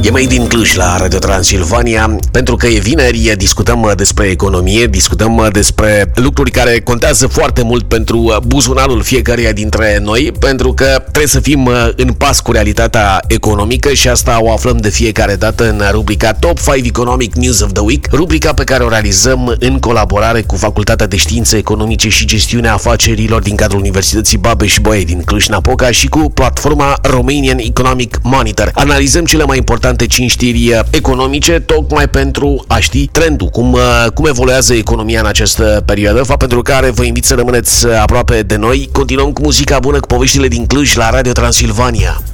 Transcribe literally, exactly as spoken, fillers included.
E mai din Cluj la Radio Transilvania, pentru că e vineri, discutăm despre economie, discutăm despre lucruri care contează foarte mult pentru buzunarul fiecăruia dintre noi, pentru că trebuie să fim în pas cu realitatea economică și asta o aflăm de fiecare dată în rubrica Top cinci Economic News of the Week, rubrica pe care o realizăm în colaborare cu Facultatea de Științe Economice și Gestiunea Afacerilor din cadrul Universității Babeș-Bolyai din Cluj-Napoca și cu platforma Romanian Economic Monitor. Analizăm cele mai importante cinci știri economice, tocmai pentru a ști trendul, cum, cum evoluează economia în această perioadă, fapt pentru care vă invit să rămâneți aproape de noi. Continuăm cu muzica bună, cu poveștile din Cluj la Radio Transilvania.